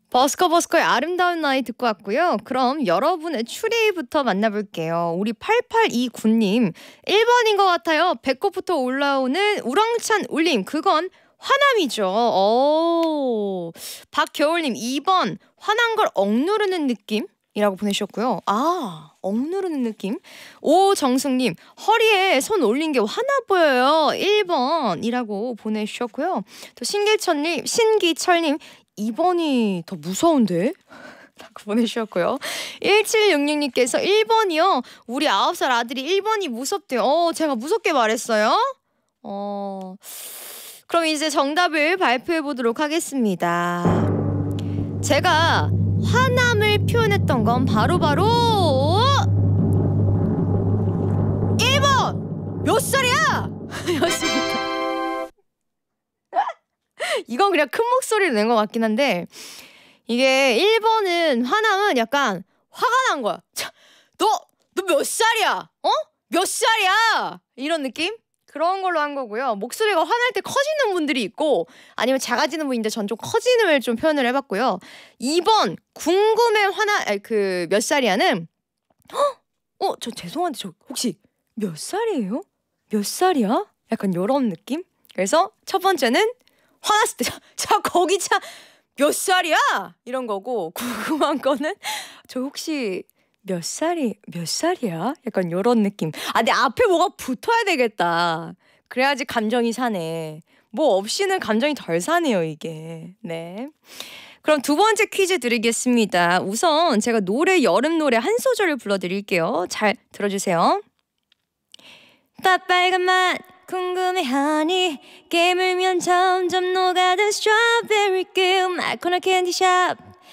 버스커버스커의 아름다운 나이 듣고 왔고요. 그럼 여러분의 추리부터 만나볼게요. 우리 8829님 1번인 것 같아요. 배꼽부터 올라오는 우렁찬 울림. 그건 화남이죠. 오. 박겨울님 2번 화난 걸 억누르는 느낌이라고 보내주셨고요. 아, 억누르는 느낌. 오정숙님 허리에 손 올린 게 화나 보여요. 1번이라고 보내주셨고요. 또 신기철님 2번이 더 무서운데? 라고 보내주셨고요. 1766님께서 1번이요. 우리 9살 아들이 1번이 무섭대요. 제가 무섭게 말했어요? 그럼 이제 정답을 발표해 보도록 하겠습니다. 제가 화남을 표현했던 건 바로 1번! 몇 살이야? 였습니다. 이건 그냥 큰 목소리를 낸 것 같긴 한데 이게 1번은 화남은 약간 화가 난 거야. 너 몇 살이야? 몇 살이야? 이런 느낌? 그런 걸로 한 거고요. 목소리가 화날 때 커지는 분들이 있고 아니면 작아지는 분인데 전 좀 커지는 좀 표현을 해봤고요. 2번 궁금해 몇 살이야는 저 죄송한데 저 혹시 몇 살이에요? 몇 살이야? 약간 이런 느낌? 그래서 첫 번째는 화났을 때 거기 몇 살이야? 이런 거고 궁금한 거는 저 혹시 몇 살이야? 약간 요런 느낌. 내 앞에 뭐가 붙어야 되겠다. 그래야지 감정이 사네. 뭐 없이는 감정이 덜 사네요, 이게. 네. 그럼 두 번째 퀴즈 드리겠습니다. 우선 제가 여름 노래 한 소절을 불러드릴게요. 잘 들어주세요. 빨간 맛 궁금해하니 깨물면 점점 녹아든 스트로베리 그 말코나 캔디샵